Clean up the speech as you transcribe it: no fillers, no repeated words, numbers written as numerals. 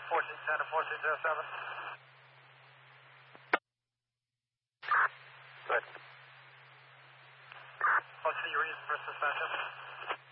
1410 and 1407. Good. I'll see you read for suspension.